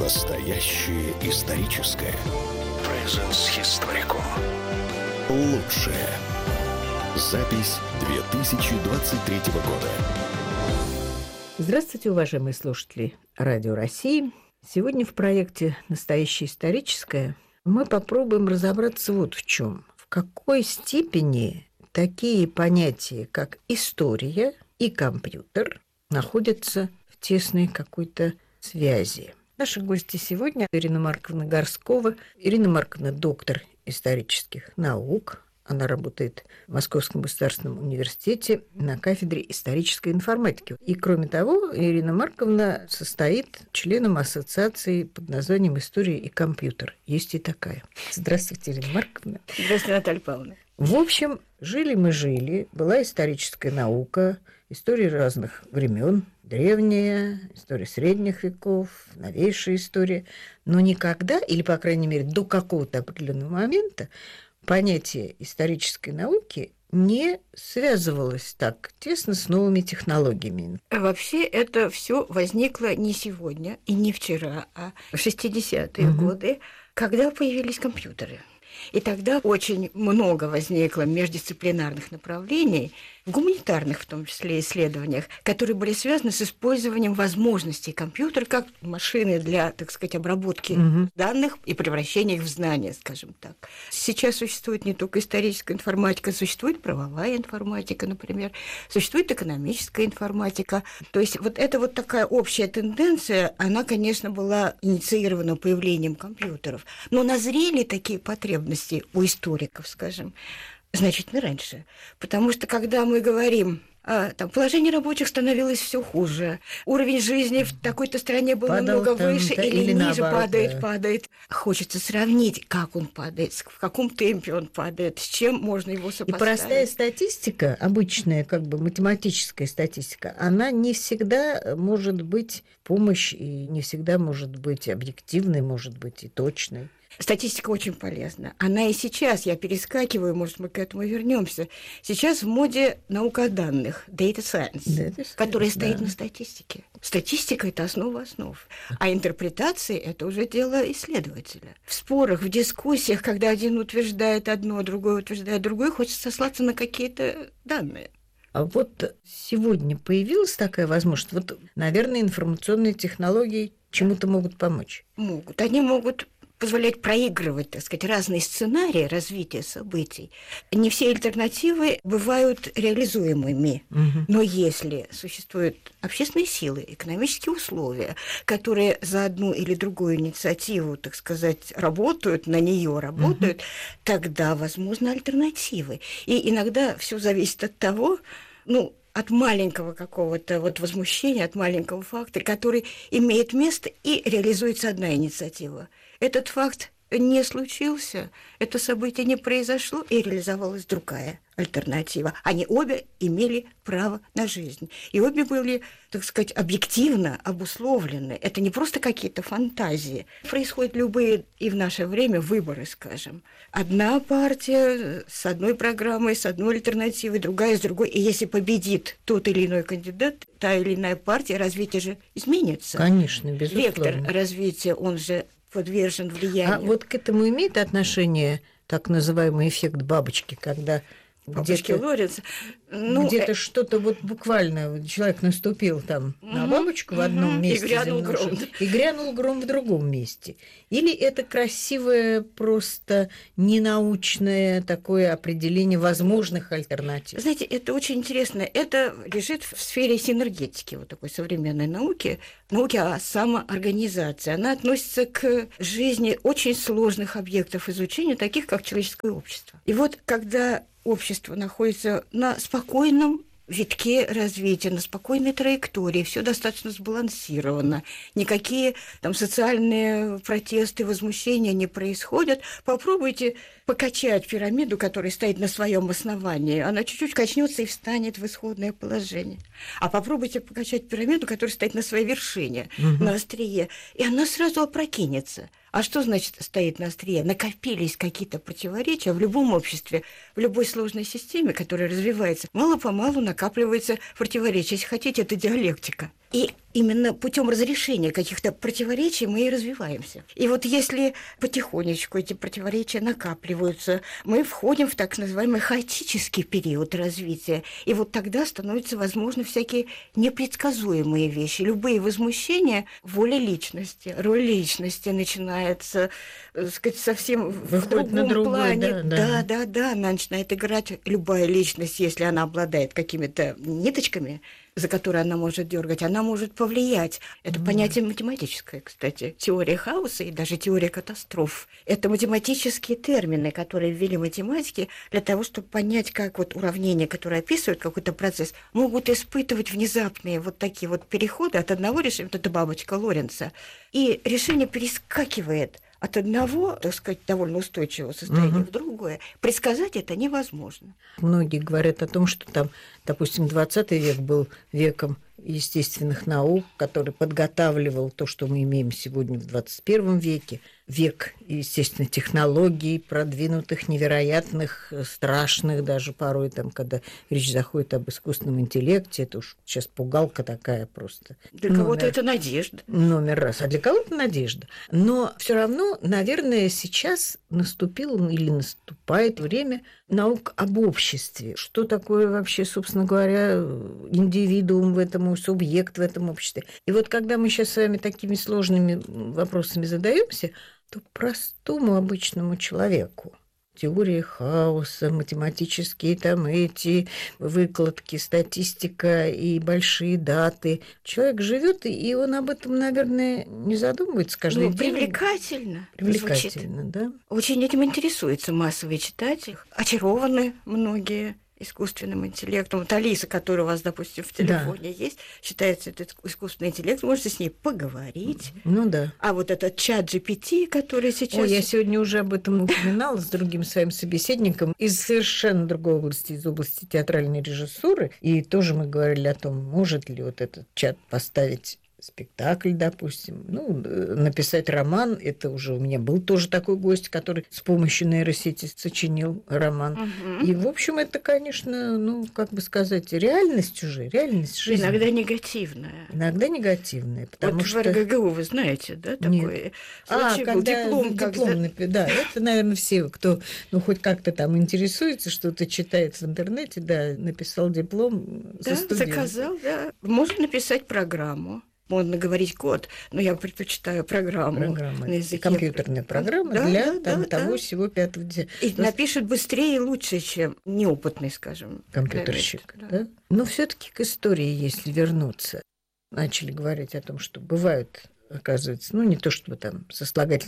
Настоящее историческое. Presence Historicum. Лучшее. Запись 2023 года. Здравствуйте, уважаемые слушатели Радио России. Сегодня в проекте «Настоящее историческое» мы попробуем разобраться вот в чем. В какой степени такие понятия, как история и компьютер, находятся в тесной какой-то связи. Наши гости сегодня Ирина Марковна Горскова. Ирина Марковна – доктор исторических наук. Она работает в Московском государственном университете на кафедре исторической информатики. И, кроме того, Ирина Марковна состоит членом ассоциации под названием «История и компьютер». Есть и такая. Здравствуйте, Ирина Марковна. Здравствуйте, Наталья Павловна. В общем, жили мы жили, была историческая наука, история разных времен, древняя, история средних веков, новейшая история. Но никогда, или, по крайней мере, до какого-то определенного момента, понятие исторической науки не связывалось так тесно с новыми технологиями. Вообще это все возникло не сегодня и не вчера, а в 60-е годы, когда появились компьютеры. И тогда очень много возникло междисциплинарных направлений, в гуманитарных в том числе исследованиях, которые были связаны с использованием возможностей компьютера как машины для, так сказать, обработки данных и превращения их в знания, скажем так. Сейчас существует не только историческая информатика, существует правовая информатика, например, существует экономическая информатика. То есть вот эта вот такая общая тенденция, она, конечно, была инициирована появлением компьютеров, но назрели такие потребности у историков, скажем, значительно раньше. Потому что, когда мы говорим, положение рабочих становилось все хуже, уровень жизни в такой-то стране был намного выше или ниже, наоборот, падает. Хочется сравнить, как он падает, в каком темпе он падает, с чем можно его сопоставить. И простая статистика, обычная как бы математическая статистика, она не всегда может быть помощь и не всегда может быть объективной, может быть и точной. Статистика очень полезна. Она и сейчас, я перескакиваю, может, мы к этому вернемся. Сейчас в моде наука о данных, data science, которая стоит на статистике. Статистика – это основа основ. А интерпретации – это уже дело исследователя. В спорах, в дискуссиях, когда один утверждает одно, другой утверждает другое, хочется сослаться на какие-то данные. А вот сегодня появилась такая возможность. Вот, наверное, информационные технологии чему-то могут помочь. Могут. Они могут позволять проигрывать, так сказать, разные сценарии развития событий. Не все альтернативы бывают реализуемыми. Но если существуют общественные силы, экономические условия, которые за одну или другую инициативу, так сказать, работают, на нее работают, тогда возможны альтернативы. И иногда все зависит от того, от маленького какого-то возмущения, от маленького факта, который имеет место, и реализуется одна инициатива. Этот факт не случился, это событие не произошло, и реализовалась другая альтернатива. Они обе имели право на жизнь. И обе были, так сказать, объективно обусловлены. Это не просто какие-то фантазии. Происходят любые и в наше время выборы, скажем. Одна партия с одной программой, с одной альтернативой, другая с другой. И если победит тот или иной кандидат, та или иная партия, развитие же изменится. Конечно, безусловно. Вектор развития, он же подвержен влиянию. А вот к этому имеет отношение так называемый эффект бабочки, когда где-то что-то буквально человек наступил там на бабочку в одном месте и грянул гром в другом месте. Или это красивое, просто ненаучное такое определение возможных альтернатив? Знаете, это очень интересно. Это лежит в сфере синергетики, такой современной науки о самоорганизации. Она относится к жизни очень сложных объектов изучения, таких как человеческое общество. И когда общество находится на спокойном витке развития, на спокойной траектории, все достаточно сбалансировано, никакие социальные протесты, возмущения не происходят. Попробуйте покачать пирамиду, которая стоит на своем основании, она чуть-чуть качнется и встанет в исходное положение. А попробуйте покачать пирамиду, которая стоит на своей вершине, на острие, и она сразу опрокинется. А что значит стоит на острие? Накопились какие-то противоречия в любом обществе, в любой сложной системе, которая развивается. Мало-помалу накапливается противоречие. Если хотите, это диалектика. И именно путем разрешения каких-то противоречий мы и развиваемся. И вот если потихонечку эти противоречия накапливаются, мы входим в так называемый хаотический период развития. И вот тогда становятся возможны всякие непредсказуемые вещи. Любые возмущения воли личности, роль личности начинается, так сказать, совсем в другом плане. Да, она начинает играть. Любая личность, если она обладает какими-то ниточками, за которые она может дергать, она может повлиять. Это понятие математическое, кстати. Теория хаоса и даже теория катастроф. Это математические термины, которые ввели математики для того, чтобы понять, как вот уравнения, которые описывают какой-то процесс, могут испытывать внезапные вот такие вот переходы от одного решения, вот эта бабочка Лоренца, и решение перескакивает от одного, так сказать, довольно устойчивого состояния в другое. Предсказать это невозможно. Многие говорят о том, что там, допустим, 20 век был веком естественных наук, который подготавливал то, что мы имеем сегодня в 21 веке. Век, естественно, технологий, продвинутых, невероятных, страшных, даже порой, там, когда речь заходит об искусственном интеллекте, это уж сейчас пугалка такая просто. Для кого-то это надежда. Номер раз, а для кого-то надежда. Но все равно, наверное, сейчас наступило или наступает время наук об обществе. Что такое вообще, собственно говоря, индивидуум в этом, субъект в этом обществе. И вот когда мы сейчас с вами такими сложными вопросами задаемся, то простому обычному человеку теории хаоса, математические там эти выкладки, статистика и большие даты. Человек живет, и он об этом, наверное, не задумывается каждый день. Привлекательно. Привлекательно, звучит. Да. Очень этим интересуется массовый читатель. Очарованы многие искусственным интеллектом. Вот Алиса, которая у вас, допустим, в телефоне есть, считается этот искусственный интеллект, можете с ней поговорить. Ну да. А вот этот чат GPT, который сейчас... Ой, я сегодня уже об этом упоминала с другим своим собеседником из совершенно другой области, из области театральной режиссуры. И тоже мы говорили о том, может ли вот этот чат поставить спектакль, допустим, написать роман. Это уже у меня был тоже такой гость, который с помощью нейросети сочинил роман. И, в общем, это, конечно, как бы сказать, реальность уже, реальность жизни. Иногда негативная. Иногда негативная, потому вот что... в РГГУ, вы знаете, да, такой случай был, диплом. Да, это, наверное, все, кто, хоть как-то там интересуется, что-то читает в интернете, да, написал диплом со студентом. Заказал, да. Можно написать программу. Можно говорить код, но я предпочитаю программу на языке. Компьютерная программа для того всего 5-10. И напишет быстрее и лучше, чем неопытный, скажем, компьютерщик. Да? Но все-таки к истории, если вернуться, начали говорить о том, что бывают, оказывается, не то чтобы там сослагательные